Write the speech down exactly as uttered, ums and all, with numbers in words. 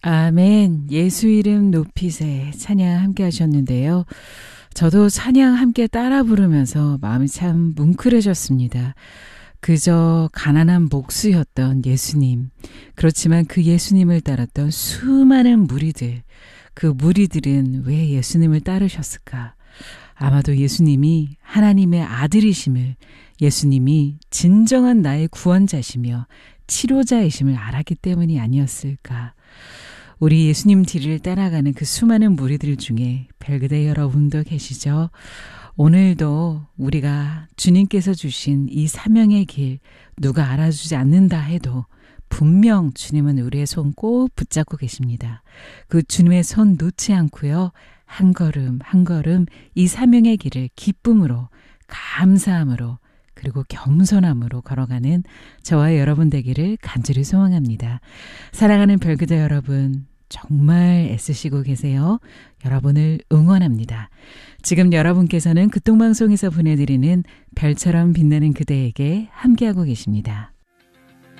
아멘. 예수 이름 높이세 찬양 함께 하셨는데요. 저도 찬양 함께 따라 부르면서 마음이 참 뭉클해졌습니다. 그저 가난한 목수였던 예수님. 그렇지만 그 예수님을 따랐던 수많은 무리들. 그 무리들은 왜 예수님을 따르셨을까? 아마도 예수님이 하나님의 아들이심을, 예수님이 진정한 나의 구원자시며 치료자이심을 알았기 때문이 아니었을까? 우리 예수님 뒤를 따라가는 그 수많은 무리들 중에 별그대 여러분도 계시죠? 오늘도 우리가 주님께서 주신 이 사명의 길 누가 알아주지 않는다 해도 분명 주님은 우리의 손 꼭 붙잡고 계십니다. 그 주님의 손 놓지 않고요. 한 걸음 한 걸음 이 사명의 길을 기쁨으로, 감사함으로, 그리고 겸손함으로 걸어가는 저와 여러분 되기를 간절히 소망합니다. 사랑하는 별그대 여러분, 정말 애쓰시고 계세요. 여러분을 응원합니다. 지금 여러분께서는 극동방송에서 보내드리는 별처럼 빛나는 그대에게 함께하고 계십니다.